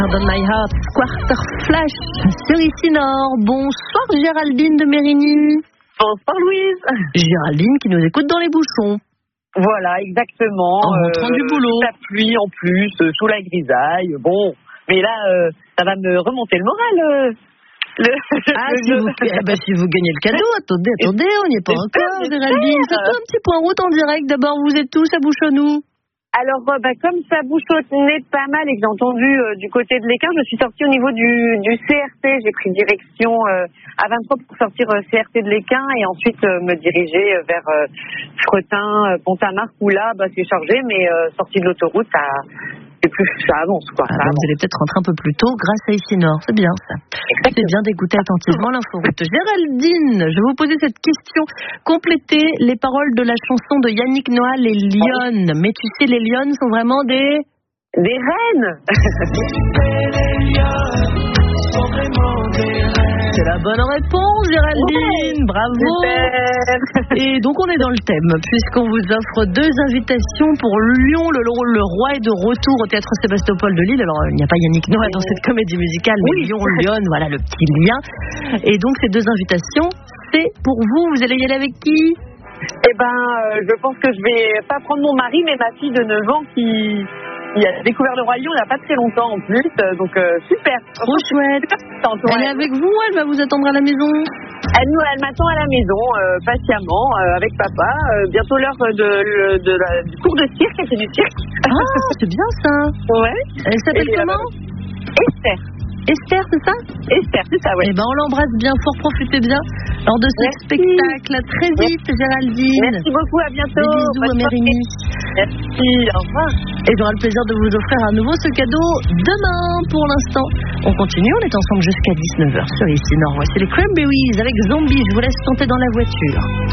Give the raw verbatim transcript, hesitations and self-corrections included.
Dans My Heart, Quarter Flash sur Ici Nord. Bonsoir Géraldine de Mérigny. Bonsoir Louise. Géraldine qui nous écoute dans les bouchons. Voilà, exactement. En rentrant euh, du boulot. La pluie en plus, euh, sous la grisaille. Bon, mais là, euh, ça va me remonter le moral. Euh, le, ah, le si, vous, eh ben, si vous gagnez le cadeau, attendez, attendez, on n'y est pas encore Géraldine. Faites-nous un petit point route en direct. D'abord, vous êtes tous à Bouchonnou. Alors, bah, comme ça bouchonnait pas mal et que j'ai entendu euh, du côté de l'Équin, je suis sortie au niveau du, du C R T. J'ai pris direction euh, à vingt-trois pour sortir euh, C R T de l'Équin et ensuite euh, me diriger euh, vers euh, Fretin, euh, Pont-à-Marc, où là, bah, c'est chargé, mais euh, sortie de l'autoroute, ça, c'est plus, ça avance, quoi. Ah, ça donc avance. vous allez peut-être rentrer un peu plus tôt grâce à Ici Nord. C'est bien ça. Exactement. C'est bien d'écouter attentivement l'inforoute. Géraldine, je vais vous poser cette question. Complétez les paroles de la chanson de Yannick Noah, Les Lionnes. Oui. Mais tu sais, les Lionnes sont vraiment des... Des reines. C'est la bonne réponse, Géraldine. Ouais, bravo. Super. Et donc on est dans le thème, puisqu'on vous offre deux invitations pour Lyon. Le, le roi est de retour au théâtre Sébastopol de Lille. Alors il n'y a pas Yannick Noah dans cette comédie musicale, mais oui. Lyon, Lyon, voilà le petit lien. Et donc ces deux invitations, c'est pour vous. Vous allez y aller avec qui? Eh ben, euh, je pense que je vais pas prendre mon mari, mais ma fille de neuf ans qui... Il a découvert le Roi Lion il n'y a pas très longtemps en plus, donc euh, super. Trop chouette. Elle est avec vous, elle va vous attendre à la maison? Elle, nous, elle m'attend à la maison, euh, patiemment, euh, avec papa. Euh, bientôt l'heure de, de, de la, du cours de cirque, elle fait du cirque. Ah, c'est bien ça. Ouais. Elle s'appelle Et comment? euh, Esther. Esther, c'est ça? Esther, c'est ça, ouais. Eh ben, on l'embrasse bien fort, profitez bien lors de ce Merci. spectacle. À très vite, Merci. Géraldine. Merci beaucoup, à bientôt. Des bisous à Mérigny. Merci, au revoir. Et j'aurai le plaisir de vous offrir à nouveau ce cadeau demain. Pour l'instant, on continue, on est ensemble jusqu'à dix-neuf heures sur Ici Nord. Voici les Cranberries avec Zombie. Je vous laisse tenter dans la voiture.